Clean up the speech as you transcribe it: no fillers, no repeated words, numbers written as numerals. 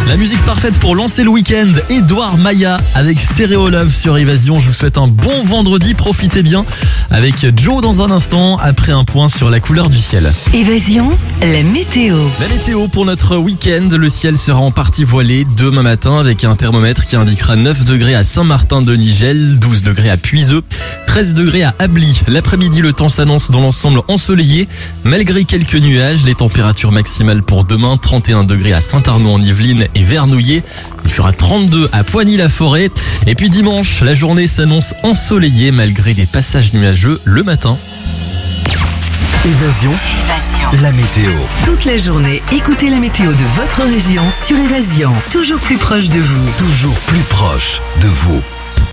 La musique parfaite pour lancer le week-end, Edouard Maya avec Stéréo Love sur Évasion. Je vous souhaite un bon vendredi, profitez bien avec Joe dans un instant, après un point sur la couleur du ciel. Évasion, la météo. La météo pour notre week-end, le ciel sera en partie voilé demain matin avec un thermomètre qui indiquera 9 degrés à Saint-Martin-de-Nigel, 12 degrés à Puiseux, 13 degrés à Ably. L'après-midi, le temps s'annonce dans l'ensemble ensoleillé. Malgré quelques nuages, les températures maximales pour demain, 31 degrés à Saint-Arnaud-en-Yvelines et Vernouillet. Il fera 32 à Poigny-la-Forêt. Et puis dimanche, la journée s'annonce ensoleillée malgré des passages nuageux le matin. Évasion, la météo. Toute la journée, écoutez la météo de votre région sur Évasion. Toujours plus proche de vous. Toujours plus proche de vous.